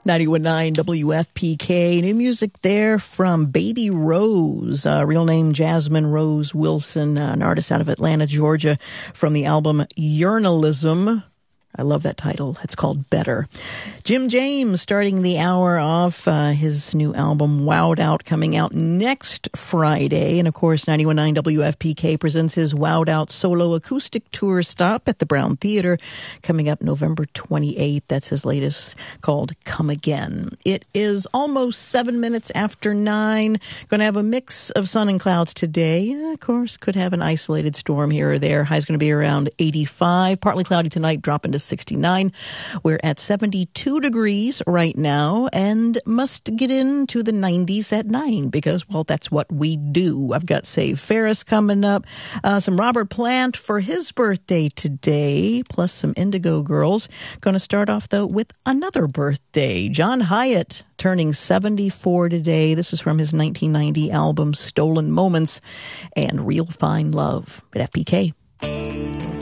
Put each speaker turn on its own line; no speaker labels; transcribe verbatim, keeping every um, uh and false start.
ninety-one point nine W F P K. New music there from Baby Rose, uh, real name Jasmine Rose Wilson, uh, an artist out of Atlanta, Georgia, from the album Yearnalism. I love that title. It's called Better. Jim James starting the hour off. Uh, his new album, Wowed Out, coming out next Friday. And, of course, ninety-one point nine W F P K presents his Wowed Out solo acoustic tour stop at the Brown Theater coming up November twenty-eighth. That's his latest, called Come Again. It is almost seven minutes after nine. Going to have a mix of sun and clouds today. Of course, could have an isolated storm here or there. High's going to be around eighty-five. Partly cloudy tonight, dropping to sixty-nine. We're at seventy-two degrees right now and must get into the nineties at nine because, well, that's what we do. I've got Save Ferris coming up, uh, some Robert Plant for his birthday today, plus some Indigo Girls. Going to start off, though, with another birthday. John Hyatt turning seventy-four today. This is from his nineteen ninety album Stolen Moments and Real Fine Love at F P K.